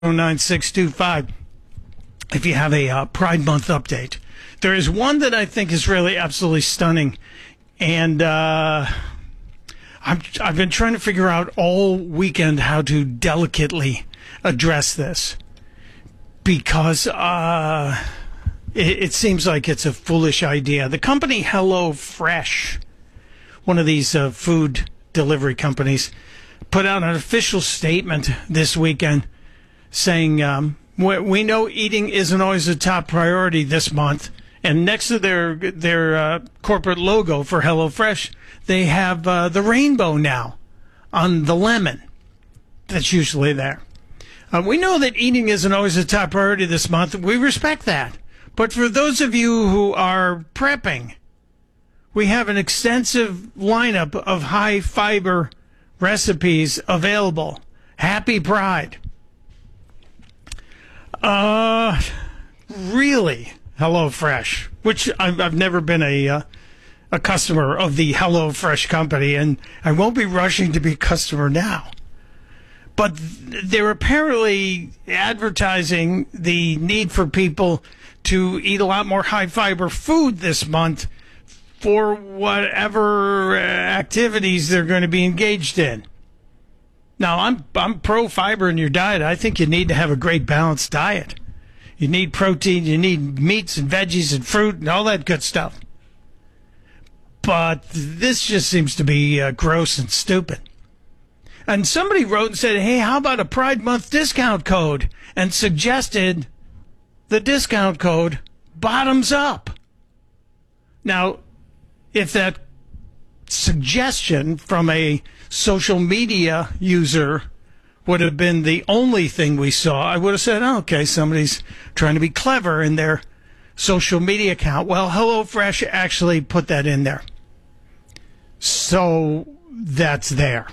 9625 if you have a Pride Month update. There is one that I think is really absolutely stunning, and I've been trying to figure out all weekend how to delicately address this, because it seems like it's a foolish idea. The company HelloFresh, one of these food delivery companies, put out an official statement this weekend saying, we know eating isn't always a top priority this month. And next to their corporate logo for HelloFresh, they have the rainbow now on the lemon that's usually there. We know that eating isn't always a top priority this month. We respect that. But for those of you who are prepping, we have an extensive lineup of high-fiber recipes available. Happy Pride. Really, HelloFresh, which I've never been a customer of the HelloFresh company, and I won't be rushing to be a customer now. But they're apparently advertising the need for people to eat a lot more high-fiber food this month for whatever activities they're going to be engaged in. Now, I'm pro-fiber in your diet. I think you need to have a great balanced diet. You need protein, you need meats and veggies and fruit and all that good stuff. But this just seems to be gross and stupid. And somebody wrote and said, hey, how about a Pride Month discount code? And suggested the discount code bottoms up. Now, if that suggestion from a social media user would have been the only thing we saw, I would have said, oh, okay, somebody's trying to be clever in their social media account. Well, HelloFresh actually put that in there. So that's there.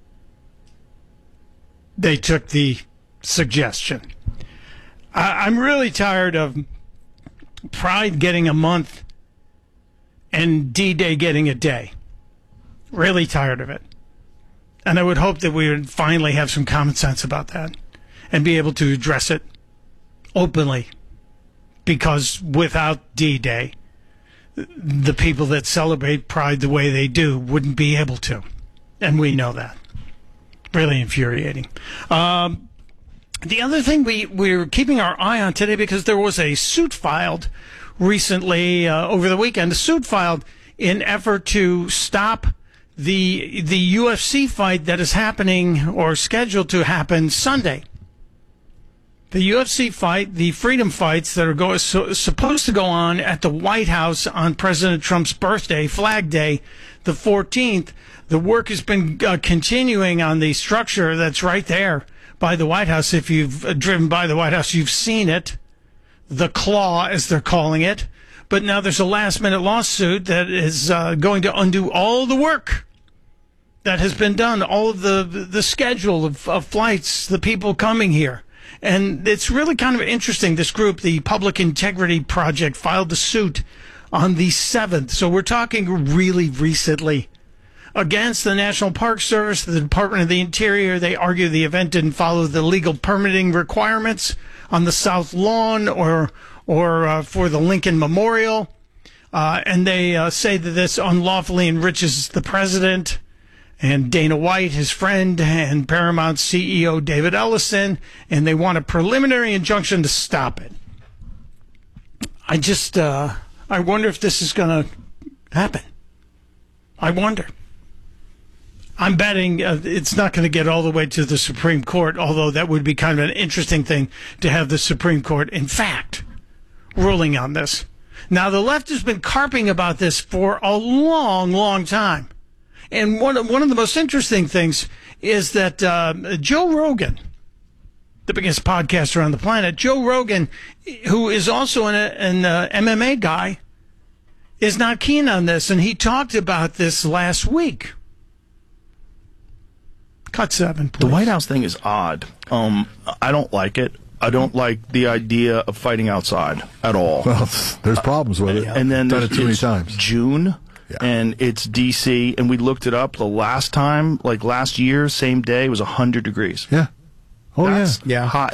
They took the suggestion. I'm really tired of Pride getting a month and D-Day getting a day. Really tired of it. And I would hope that we would finally have some common sense about that and be able to address it openly. Because without D-Day, the people that celebrate Pride the way they do wouldn't be able to. And we know that. Really infuriating. The other thing we're keeping our eye on today, because there was a suit filed recently over the weekend, a suit filed in effort to stop the UFC fight that is happening or scheduled to happen Sunday. The UFC fight, the freedom fights that are supposed to go on at the White House on President Trump's birthday, Flag Day, the 14th. The work has been continuing on the structure that's right there by the White House. If you've driven by the White House, you've seen it. The claw, as they're calling it. But now there's a last-minute lawsuit that is going to undo all the work that has been done, all of the schedule of flights, the people coming here. And it's really kind of interesting. This group, the Public Integrity Project, filed the suit on the 7th. So we're talking really recently. Against the National Park Service, the Department of the Interior, they argue the event didn't follow the legal permitting requirements on the South Lawn or for the Lincoln Memorial. And they say that this unlawfully enriches the president and Dana White, his friend, and Paramount CEO David Ellison, and they want a preliminary injunction to stop it. I wonder if this is going to happen. I wonder. I'm betting it's not going to get all the way to the Supreme Court, although that would be kind of an interesting thing to have the Supreme Court, in fact, ruling on this. Now, the left has been carping about this for a long, long time. And one of the most interesting things is that Joe Rogan, the biggest podcaster on the planet, Joe Rogan, who is also an MMA guy, is not keen on this. And he talked about this last week. Cut 7, please. The White House thing is odd. I don't like it. I don't like the idea of fighting outside at all. Well, there's problems with it. And then done it too many times. June, Yeah. and it's D.C., and we looked it up the last time, like last year, same day, it was 100 degrees. Yeah. Oh, That's yeah. hot as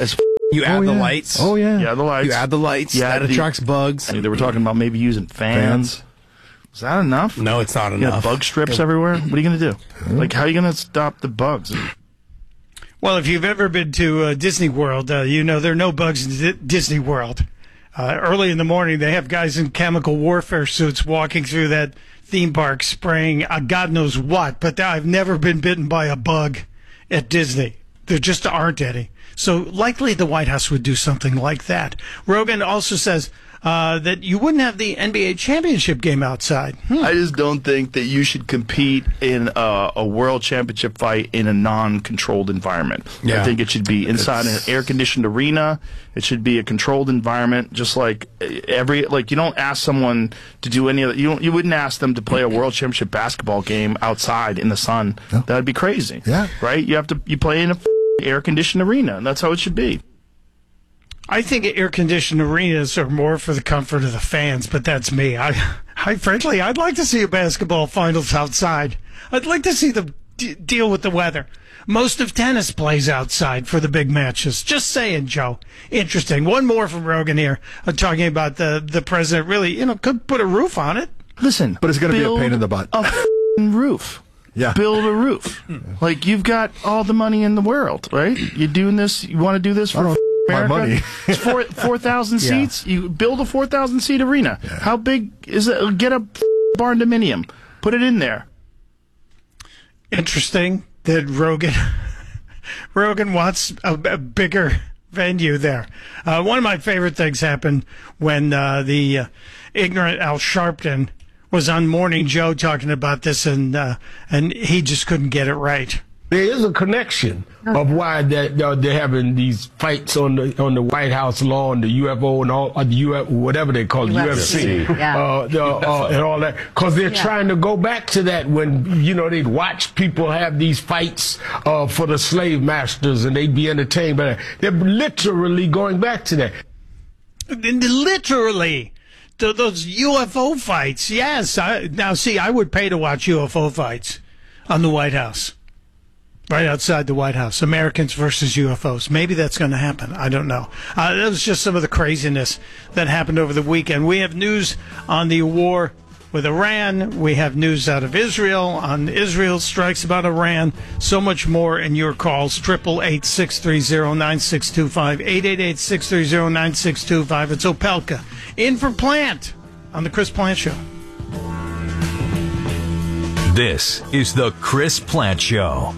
You add the yeah. lights. Oh, yeah. Yeah, the lights. You add the lights. Yeah, That attracts bugs. They were talking about maybe using fans. Is that enough? No, it's not You got enough. bug strips everywhere. What are you going to do? Like, how are you going to stop the bugs? Well, if you've ever been to Disney World, you know there are no bugs in Disney World. Early in the morning, they have guys in chemical warfare suits walking through that theme park spraying God knows what, but I've never been bitten by a bug at Disney. There just aren't any. So likely the White House would do something like that. Rogan also says that you wouldn't have the NBA championship game outside. I just don't think that you should compete in a world championship fight in a non-controlled environment. Yeah. I think it should be inside an air-conditioned arena. It should be a controlled environment, just like you don't ask someone to do any of that. You wouldn't ask them to play a world championship basketball game outside in the sun. No. That'd be crazy. Yeah. Right? You play in a air-conditioned arena, and that's how it should be. I think air-conditioned arenas are more for the comfort of the fans, but that's me. I frankly, I'd like to see a basketball finals outside. I'd like to see them deal with the weather. Most of tennis plays outside for the big matches. Just saying, Joe. Interesting. One more from Rogan here, talking about the president really, could put a roof on it. Listen, But it's going to be a pain in the butt. A f***ing roof. Yeah. Build a roof. Like, you've got all the money in the world, right? You're doing this. You want to do this for my America? money. It's 4,000 Yeah. seats. You build a 4,000 seat arena. Yeah. How big is it? Get a barn dominium. Put it in there. Interesting that Rogan wants a bigger venue there. One of my favorite things happened when the ignorant Al Sharpton was on Morning Joe talking about this, and he just couldn't get it right. There is a connection of why they're having these fights on the White House lawn, the UFO and all the UFO, whatever they call it, UFC, and all that, because they're trying to go back to that when they'd watch people have these fights for the slave masters, and they'd be entertained by that. They're literally going back to that. Literally. Those UFO fights, yes. I would pay to watch UFO fights on the White House. Right outside the White House. Americans versus UFOs. Maybe that's going to happen. I don't know. That was just some of the craziness that happened over the weekend. We have news on the war with Iran. We have news out of Israel on Israel strikes about Iran. So much more in your calls. 888-630-9625. 888-630-9625. It's Opelka. In for Plant on the Chris Plant Show. This is the Chris Plant Show.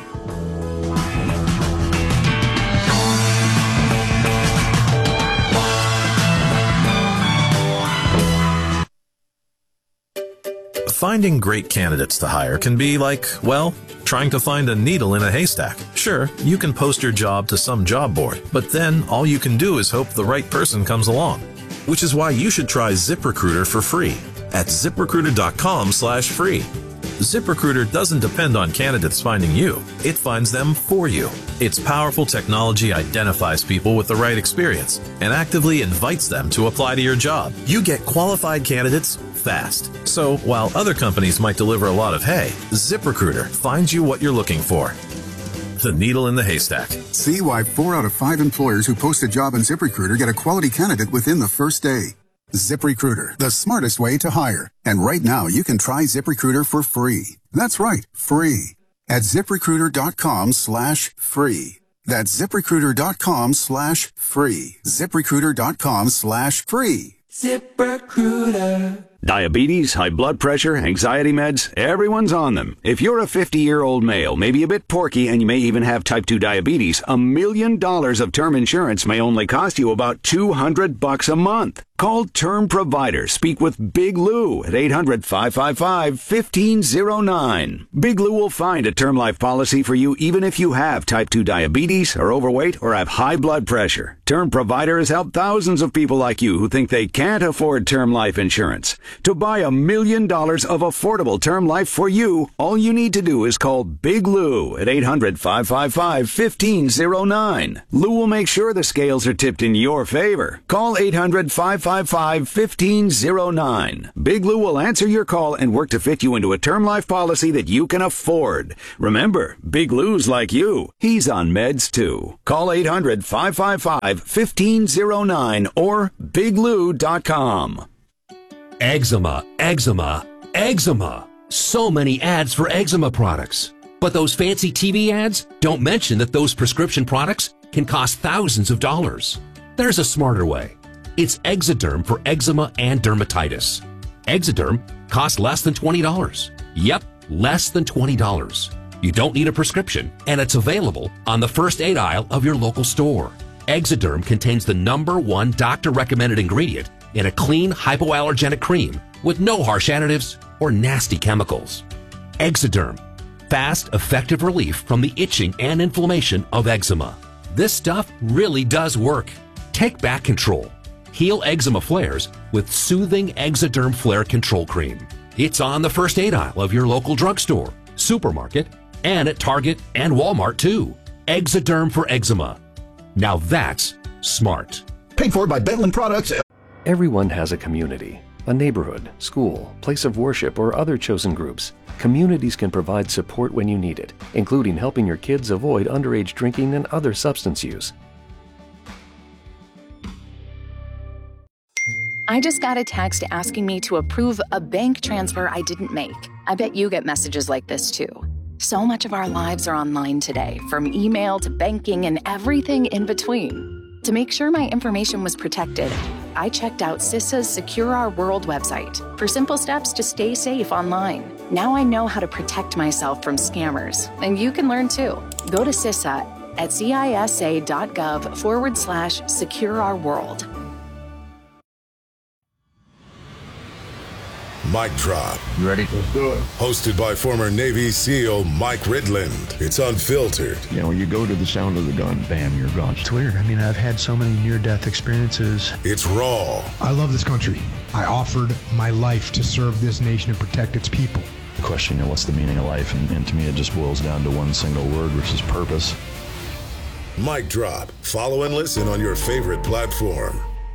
Finding great candidates to hire can be like, well, trying to find a needle in a haystack. Sure, you can post your job to some job board, but then all you can do is hope the right person comes along. Which is why you should try ZipRecruiter for free at ZipRecruiter.com/free. ZipRecruiter doesn't depend on candidates finding you. It finds them for you. Its powerful technology identifies people with the right experience and actively invites them to apply to your job. You get qualified candidates fast. So while other companies might deliver a lot of hay, ZipRecruiter finds you what you're looking for. The needle in the haystack. See why 4 out of 5 employers who post a job on ZipRecruiter get a quality candidate within the first day. ZipRecruiter, the smartest way to hire. And right now, you can try ZipRecruiter for free. That's right, free. At ZipRecruiter.com/free. That's ZipRecruiter.com/free. ZipRecruiter.com/free. ZipRecruiter. Diabetes, high blood pressure, anxiety meds, everyone's on them. If you're a 50-year-old male, maybe a bit porky, and you may even have type 2 diabetes, $1 million of term insurance may only cost you about $200 a month. Call Term Provider. Speak with Big Lou at 800-555-1509. Big Lou will find a term life policy for you even if you have type 2 diabetes, are overweight, or have high blood pressure. Term Provider has helped thousands of people like you who think they can't afford term life insurance. To buy $1 million of affordable term life for you, all you need to do is call Big Lou at 800-555-1509. Lou will make sure the scales are tipped in your favor. Call 800-555 800-555-1509. Big Lou will answer your call and work to fit you into a term life policy that you can afford. Remember, Big Lou's like you. He's on meds too. Call 800-555-1509 or biglou.com. Eczema, eczema, eczema. So many ads for eczema products. But those fancy TV ads don't mention that those prescription products can cost thousands of dollars. There's a smarter way. It's Exoderm for eczema and dermatitis. Exoderm costs less than $20. Yep, less than $20. You don't need a prescription, and it's available on the first aid aisle of your local store. Exoderm contains the #1 doctor-recommended ingredient in a clean, hypoallergenic cream with no harsh additives or nasty chemicals. Exoderm. Fast, effective relief from the itching and inflammation of eczema. This stuff really does work. Take back control. Heal eczema flares with soothing Exoderm Flare Control Cream. It's on the first aid aisle of your local drugstore, supermarket, and at Target and Walmart too. Exoderm for eczema. Now that's smart. Paid for by Bentland Products. Everyone has a community, a neighborhood, school, place of worship, or other chosen groups. Communities can provide support when you need it, including helping your kids avoid underage drinking and other substance use. I just got a text asking me to approve a bank transfer I didn't make. I bet you get messages like this too. So much of our lives are online today, from email to banking and everything in between. To make sure my information was protected, I checked out CISA's Secure Our World website for simple steps to stay safe online. Now I know how to protect myself from scammers, and you can learn too. Go to CISA at cisa.gov/Secure Our World. Mic Drop. You ready? Let's do it. Hosted by former Navy SEAL Mike Ridland. It's unfiltered. You know, you go to the sound of the gun, bam, you're gone. It's weird. I mean, I've had so many near-death experiences. It's raw. I love this country. I offered my life to serve this nation and protect its people. The question, you know, what's the meaning of life? And to me, it just boils down to one single word, which is purpose. Mic Drop. Follow and listen on your favorite platform.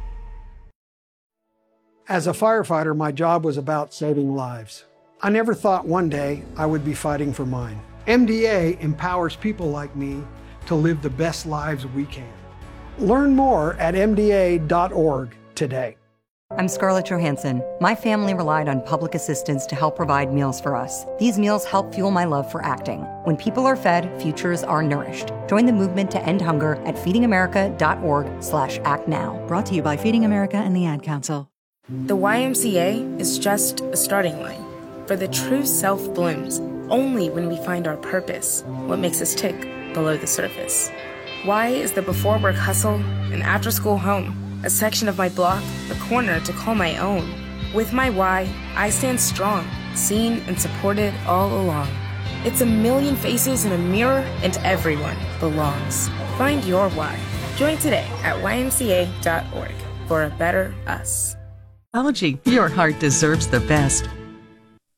As a firefighter, my job was about saving lives. I never thought one day I would be fighting for mine. MDA empowers people like me to live the best lives we can. Learn more at MDA.org today. I'm Scarlett Johansson. My family relied on public assistance to help provide meals for us. These meals help fuel my love for acting. When people are fed, futures are nourished. Join the movement to end hunger at feedingamerica.org/actnow. Brought to you by Feeding America and the Ad Council. The YMCA is just a starting line, for the true self blooms only when we find our purpose, what makes us tick below the surface. Y is the before work hustle, an after school home, a section of my block, a corner to call my own. With my Y, I stand strong, seen and supported all along. It's a million faces in a mirror, and everyone belongs. Find your Y. Join today at ymca.org for a better us. Your heart deserves the best.